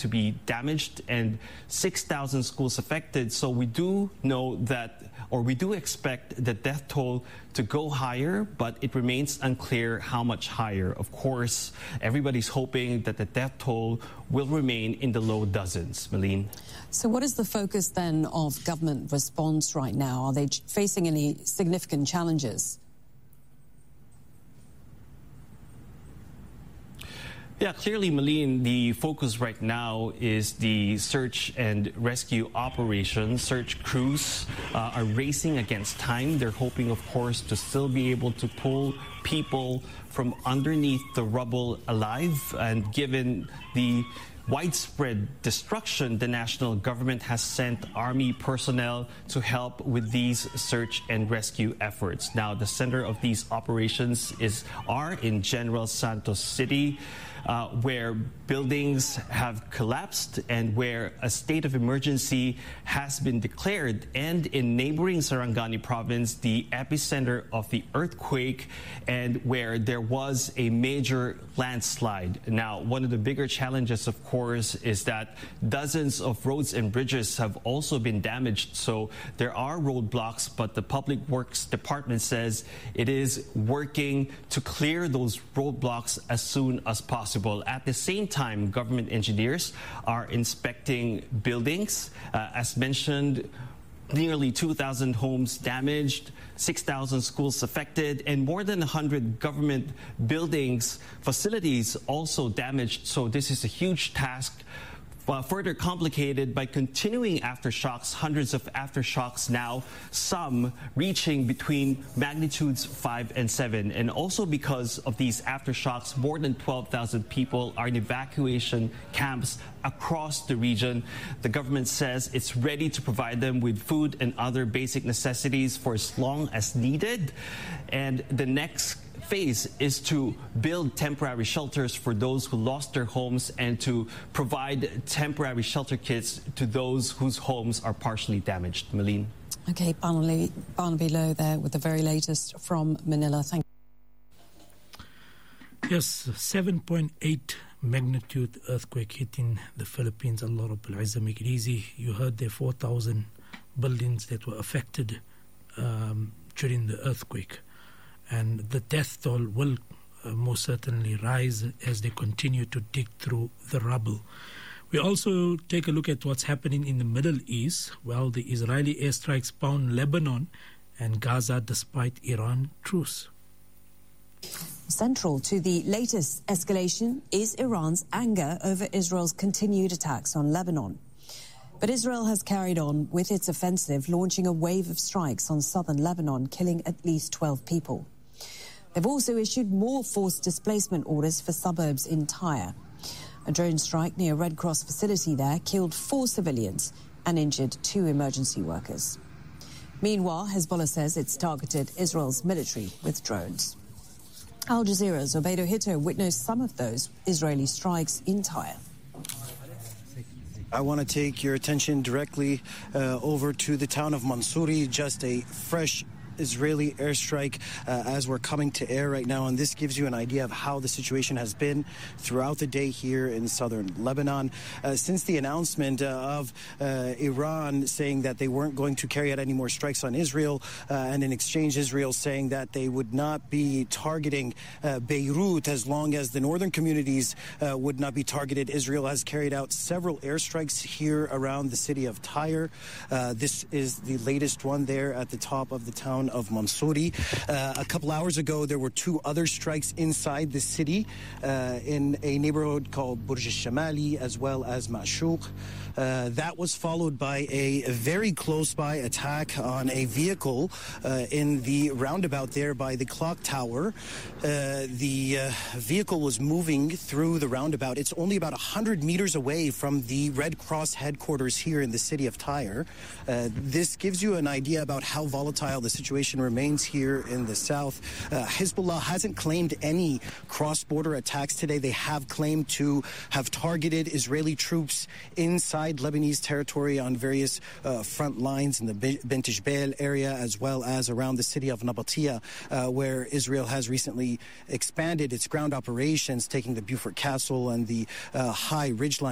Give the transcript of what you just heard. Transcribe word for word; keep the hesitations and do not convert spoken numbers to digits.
to be damaged and six thousand schools affected. So we do know that, or we do expect the death toll to go higher, but it remains unclear how much higher. Of course, everybody's hoping that the death toll will remain in the low dozens. Malene. So what is the focus then of government response right now? Are they facing any significant challenges? Yeah, clearly, Malene, the focus right now is the search and rescue operation. Search crews uh, are racing against time. They're hoping, of course, to still be able to pull people from underneath the rubble alive. And given the widespread destruction, the national government has sent army personnel to help with these search and rescue efforts. Now, the center of these operations is are in General Santos City, uh, where buildings have collapsed and where a state of emergency has been declared. And in neighboring Sarangani province, the epicenter of the earthquake, and where there was a major landslide. Now, one of the bigger challenges, of course, is that dozens of roads and bridges have also been damaged. So there are roadblocks, but the Public Works Department says it is working to clear those roadblocks as soon as possible. At the same time, government engineers are inspecting buildings. Uh, as mentioned, nearly two thousand homes damaged, six thousand schools affected, and more than one hundred government buildings, facilities also damaged. So this is a huge task, uh, further complicated by continuing aftershocks, hundreds of aftershocks now, some reaching between magnitudes five and seven. And also because of these aftershocks, more than twelve thousand people are in evacuation camps across the region. The government says it's ready to provide them with food and other basic necessities for as long as needed. And the next phase is to build temporary shelters for those who lost their homes and to provide temporary shelter kits to those whose homes are partially damaged. Malene. Okay, Barnaby, Barnaby Lowe there with the very latest from Manila. Thank you. Yes, seven point eight magnitude earthquake hitting the Philippines. Allah Rabbul Izzah make it easy. You heard there four thousand buildings that were affected um, during the earthquake. And the death toll will uh, most certainly rise as they continue to dig through the rubble. We also take a look at what's happening in the Middle East. Well, the Israeli airstrikes pound Lebanon and Gaza despite Iran truce. Central to the latest escalation is Iran's anger over Israel's continued attacks on Lebanon. But Israel has carried on with its offensive, launching a wave of strikes on southern Lebanon, killing at least twelve people. They've also issued more forced displacement orders for suburbs in Tyre. A drone strike near a Red Cross facility there killed four civilians and injured two emergency workers. Meanwhile, Hezbollah says it's targeted Israel's military with drones. Al Jazeera's Obedo Hito witnessed some of those Israeli strikes in Tyre. I want to take your attention directly uh, over to the town of Mansouri, just a fresh Israeli airstrike uh, as we're coming to air right now, and this gives you an idea of how the situation has been throughout the day here in southern Lebanon. Uh, since the announcement uh, of uh, Iran saying that they weren't going to carry out any more strikes on Israel, uh, and in exchange Israel saying that they would not be targeting uh, Beirut as long as the northern communities uh, would not be targeted, Israel has carried out several airstrikes here around the city of Tyre. Uh, this is the latest one there at the top of the town of Mansouri. Uh, a couple hours ago, there were two other strikes inside the city uh, in a neighborhood called Burj al-Shamali as well as Ma'shuq. Uh, that was followed by a very close-by attack on a vehicle uh, in the roundabout there by the clock tower. Uh, the uh, vehicle was moving through the roundabout. It's only about one hundred meters away from the Red Cross headquarters here in the city of Tyre. Uh, this gives you an idea about how volatile the situation remains here in the south. Uh, Hezbollah hasn't claimed any cross-border attacks today. They have claimed to have targeted Israeli troops inside Lebanese territory on various uh, front lines in the Bint Jbeil area as well as around the city of Nabatia, uh, where Israel has recently expanded its ground operations, taking the Beaufort Castle and the uh, high ridgeline